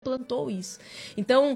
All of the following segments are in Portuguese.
plantou isso. Então,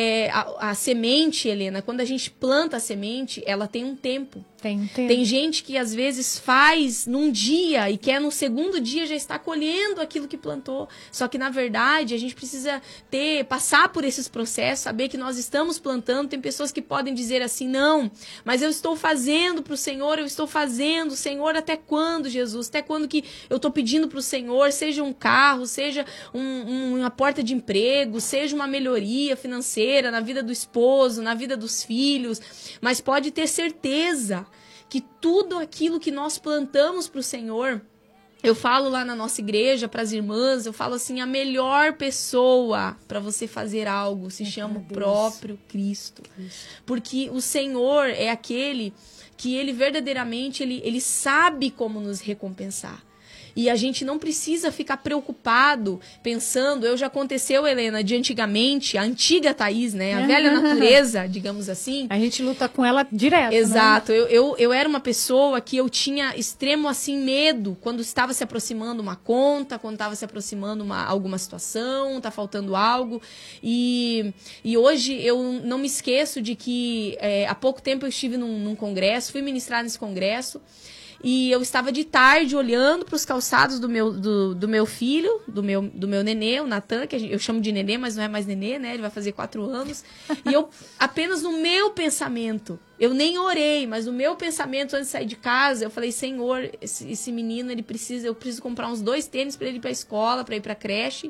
a semente, Helena, quando a gente planta a semente, ela tem um tempo. Tem gente que às vezes faz num dia e quer no segundo dia já estar colhendo aquilo que plantou. Só que na verdade a gente precisa passar por esses processos, saber que nós estamos plantando. Tem pessoas que podem dizer assim, não, mas eu estou fazendo para o Senhor, eu estou fazendo, Senhor, até quando, Jesus? Até quando que eu estou pedindo para o Senhor, seja um carro, seja uma porta de emprego, seja uma melhoria financeira na vida do esposo, na vida dos filhos, mas pode ter certeza que tudo aquilo que nós plantamos para o Senhor, eu falo lá na nossa igreja para as irmãs, eu falo assim, a melhor pessoa para você fazer algo se chama o próprio Cristo. Porque o Senhor é aquele que ele verdadeiramente, ele sabe como nos recompensar. E a gente não precisa ficar preocupado, pensando, já aconteceu, Helena, de antigamente, a antiga Thaís, né? A velha natureza, digamos assim. A gente luta com ela direto. Exato. Né? Eu era uma pessoa que eu tinha extremo, assim, medo quando estava se aproximando uma conta, quando estava se aproximando alguma situação, tá faltando algo. E hoje eu não me esqueço de que há pouco tempo eu estive num congresso, fui ministrar nesse congresso. E eu estava de tarde olhando para os calçados do meu filho, do meu nenê, o Natan, que eu chamo de nenê, mas não é mais nenê, né? Ele vai fazer 4 anos. E eu, apenas no meu pensamento, eu nem orei, mas no meu pensamento, antes de sair de casa, eu falei, Senhor, esse menino, eu preciso comprar uns 2 tênis para ele ir para a escola, para ir para a creche.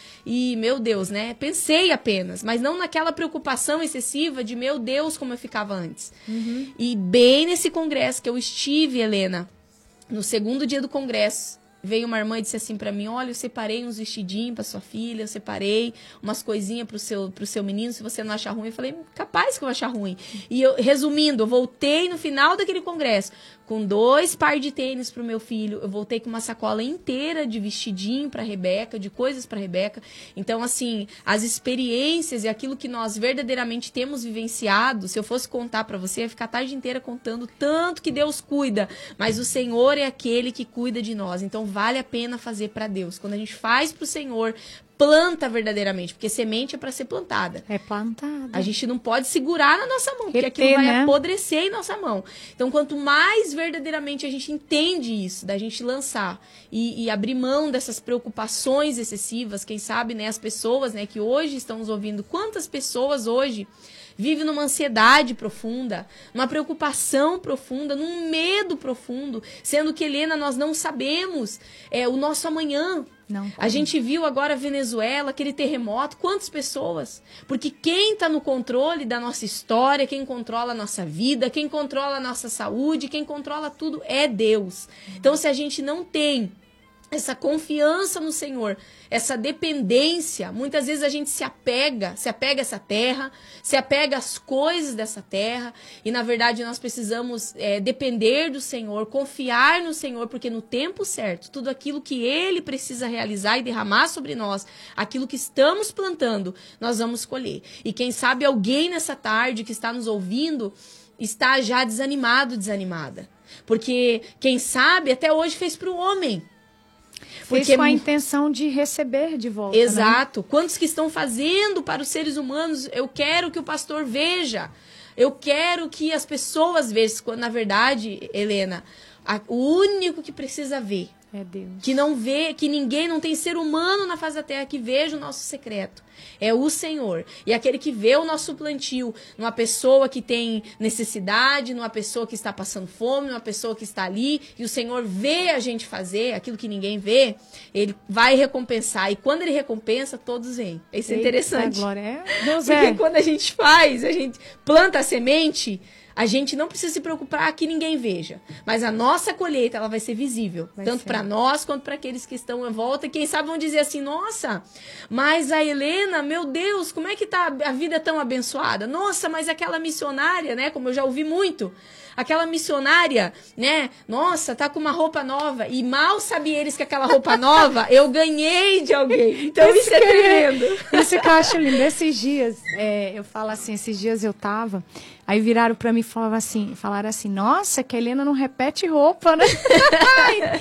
E, meu Deus, né? Pensei apenas, mas não naquela preocupação excessiva de, meu Deus, como eu ficava antes. Uhum. E bem nesse congresso que eu estive, Helena, no segundo dia do congresso, veio uma irmã e disse assim pra mim, olha, eu separei uns vestidinhos pra sua filha, eu separei umas coisinhas pro seu menino, se você não achar ruim. Eu falei, capaz que eu vou achar ruim. E eu, resumindo, eu voltei no final daquele congresso com 2 pares de tênis pro meu filho, eu voltei com uma sacola inteira de vestidinho pra Rebeca, de coisas pra Rebeca. Então, assim, as experiências e aquilo que nós verdadeiramente temos vivenciado, se eu fosse contar pra você, ia ficar a tarde inteira contando tanto que Deus cuida, mas o Senhor é aquele que cuida de nós. Então, vale a pena fazer pra Deus. Quando a gente faz pro Senhor, planta verdadeiramente, porque semente é para ser plantada. É plantada. A gente não pode segurar na nossa mão, porque aquilo vai apodrecer em nossa mão. Então, quanto mais verdadeiramente a gente entende isso, da gente lançar e abrir mão dessas preocupações excessivas, quem sabe, né, as pessoas, né, que hoje estão nos ouvindo, quantas pessoas hoje vivem numa ansiedade profunda, numa preocupação profunda, num medo profundo, sendo que, Helena, nós não sabemos o nosso amanhã. Não, a gente viu agora a Venezuela, aquele terremoto, quantas pessoas? Porque quem está no controle da nossa história, quem controla a nossa vida, quem controla a nossa saúde, quem controla tudo é Deus. Então, se a gente não tem essa confiança no Senhor, essa dependência, muitas vezes a gente se apega a essa terra, se apega às coisas dessa terra, e na verdade nós precisamos depender do Senhor, confiar no Senhor, porque no tempo certo, tudo aquilo que Ele precisa realizar e derramar sobre nós, aquilo que estamos plantando, nós vamos colher. E quem sabe alguém nessa tarde que está nos ouvindo, está já desanimado, desanimada. Porque quem sabe até hoje fez para o homem. Fez com a intenção de receber de volta. Exato. Né? Quantos que estão fazendo para os seres humanos? Eu quero que o pastor veja. Eu quero que as pessoas vejam. Quando, na verdade, Helena, o único que precisa ver. É Deus. Que não vê, que ninguém, não tem ser humano na face da terra que veja o nosso secreto. É o Senhor. E aquele que vê o nosso plantio numa pessoa que tem necessidade, numa pessoa que está passando fome, numa pessoa que está ali, e o Senhor vê a gente fazer aquilo que ninguém vê, Ele vai recompensar. E quando Ele recompensa, todos vêm. Isso é interessante. Glória a Deus. Porque quando a gente faz, a gente planta a semente, a gente não precisa se preocupar que ninguém veja. Mas a nossa colheita, ela vai ser visível. Tanto para nós, quanto para aqueles que estão em volta. E quem sabe vão dizer assim, nossa, mas a Helena, meu Deus, como é que tá a vida tão abençoada? Nossa, mas aquela missionária, né, como eu já ouvi muito, aquela missionária, né, nossa, tá com uma roupa nova. E mal sabem eles que aquela roupa nova eu ganhei de alguém. Então isso é tremendo. Isso que eu acho lindo. Esses dias, eu falo assim, esses dias eu tava... Aí viraram pra mim e falaram assim, nossa, que a Helena não repete roupa, né?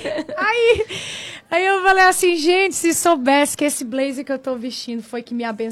aí eu falei assim, gente, se soubesse que esse blazer que eu tô vestindo foi que me abençoou.